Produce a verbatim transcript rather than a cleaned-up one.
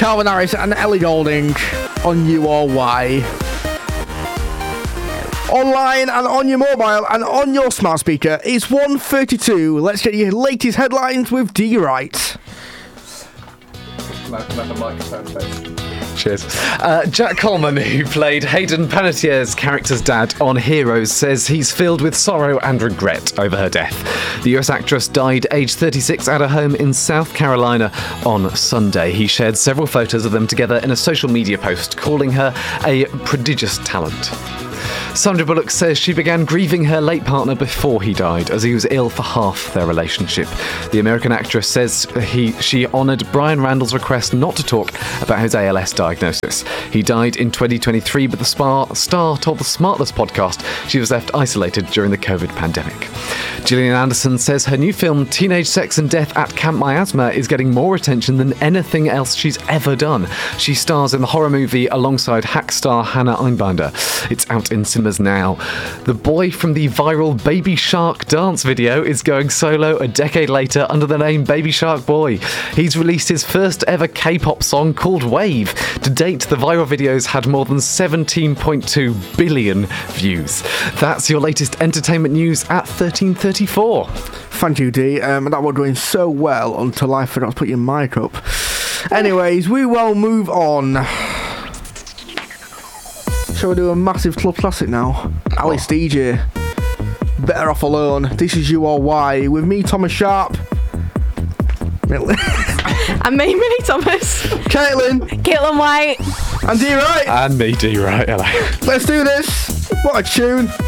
Calvin Harris and Ellie Goulding on You or Why. Online and on your mobile and on your smart speaker, it's one thirty-two. Let's get your latest headlines with D. Wright. Cheers. Uh, Jack Coleman, who played Hayden Panettiere's character's dad on Heroes, says he's filled with sorrow and regret over her death. The U S actress died aged thirty-six at her home in South Carolina on Sunday. He shared several photos of them together in a social media post, calling her a prodigious talent. Sandra Bullock says she began grieving her late partner before he died, as he was ill for half their relationship. The American actress says he she honoured Brian Randall's request not to talk about his A L S diagnosis. He died in twenty twenty-three, but the spa, star told the Smartless podcast she was left isolated during the COVID pandemic. Gillian Anderson says her new film Teenage Sex and Death at Camp Miasma is getting more attention than anything else she's ever done. She stars in the horror movie alongside hack star Hannah Einbinder. It's out in cinemas now. The boy from the viral Baby Shark dance video is going solo a decade later under the name Baby Shark Boy. He's released his first ever K-pop song called Wave. To date, the viral video's had more than seventeen point two billion views. That's your latest entertainment news at thirteen thirty-four. Thank you, D. Um, that was doing so well until I forgot to put your mic up. Anyways, we will move on. Shall we do a massive club classic now? Alice D J. Better Off Alone. This is You or Why. With me, Thomas Sharp. And me, Millie Thomas. Caitlin. Caitlin White. And D Wright. And me, D Wright. Hello. Let's do this. What a tune.